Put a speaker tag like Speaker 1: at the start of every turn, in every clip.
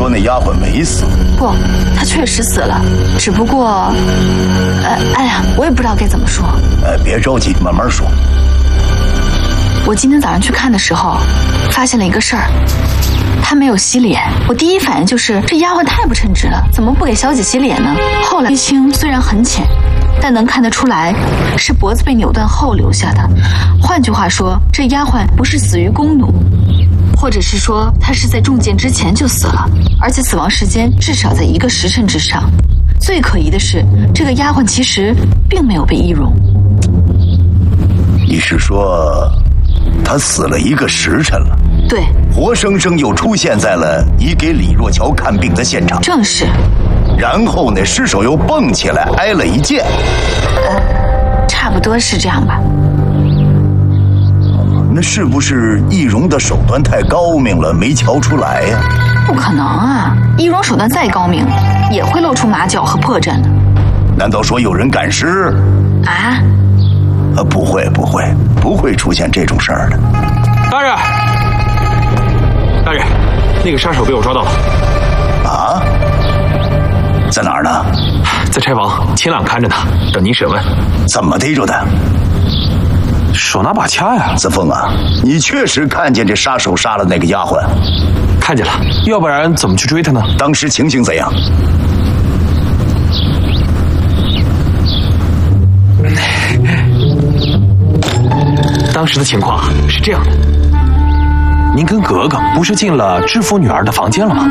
Speaker 1: 说那丫鬟没死？
Speaker 2: 不，她确实死了，只不过，哎呀，我也不知道该怎么说。
Speaker 1: 别着急，慢慢说。
Speaker 2: 我今天早上去看的时候，发现了一个事儿，她没有洗脸。我第一反应就是这丫鬟太不称职了，怎么不给小姐洗脸呢？后来淤青虽然很浅，但能看得出来是脖子被扭断后留下的。换句话说，这丫鬟不是死于弓弩，或者是说她是在中箭之前就死了，而且死亡时间至少在1个时辰之上。最可疑的是，这个丫鬟其实并没有被易容。
Speaker 1: 你是说她死了1个时辰了？
Speaker 2: 对，
Speaker 1: 活生生又出现在了你给李若桥看病的现场。
Speaker 2: 正是。
Speaker 1: 然后那尸首又蹦起来挨了一箭。
Speaker 2: 差不多是这样吧。
Speaker 1: 那是不是易容的手段太高明了，没瞧出来呀？
Speaker 2: 不可能啊，易容手段再高明，也会露出马脚和破绽的。
Speaker 1: 难道说有人赶尸？
Speaker 2: 啊？
Speaker 1: 不会出现这种事儿的。
Speaker 3: 大人，那个杀手被我抓到了。
Speaker 1: 啊？在哪儿呢？
Speaker 3: 在柴房，秦朗看着呢，等您审问。
Speaker 1: 怎么逮着的？
Speaker 3: 手拿把掐呀。
Speaker 1: 子凤啊，你确实看见这杀手杀了那个丫鬟？
Speaker 3: 看见了，要不然怎么去追他呢？
Speaker 1: 当时情形怎样？
Speaker 3: 当时的情况是这样的，您跟格格不是进了知府女儿的房间了吗？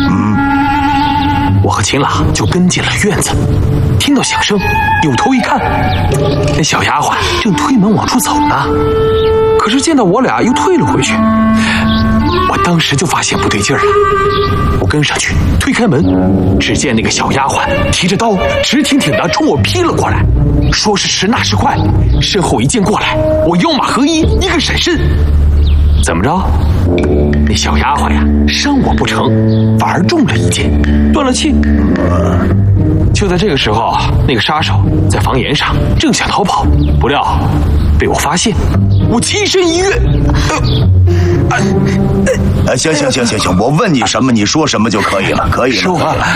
Speaker 3: 我和秦朗就跟进了院子，听到响声，扭头一看，那小丫鬟正推门往出走呢，可是见到我俩又退了回去。我当时就发现不对劲儿了，我跟上去推开门，只见那个小丫鬟提着刀直挺挺地冲我劈了过来，说时迟那时快，身后一剑过来，我腰马合一，一个闪身，怎么着？那小丫鬟呀，伤我不成，反而中了一剑，断了气。就在这个时候，那个杀手在房檐上正想逃跑，不料被我发现，我齐身一跃。
Speaker 1: 行，我问你什么，你说什么就可以了，可以了。
Speaker 3: 说话了。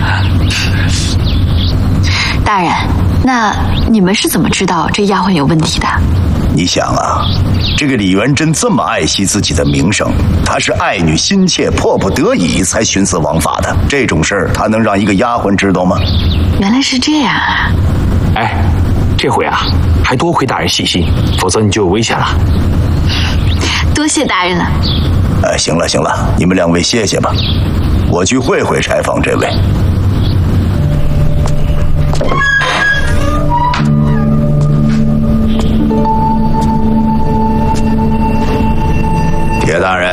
Speaker 2: 大人，那你们是怎么知道这丫鬟有问题的？
Speaker 1: 你想啊，这个李元珍这么爱惜自己的名声，她是爱女心切，迫不得已才徇私枉法的。这种事儿，她能让一个丫鬟知道吗？
Speaker 2: 原来是这样啊！
Speaker 3: 哎，这回啊，还多亏大人细心，否则你就有危险了。
Speaker 2: 多谢大人了。
Speaker 1: 行了，你们2位歇歇吧，我去会柴房这位。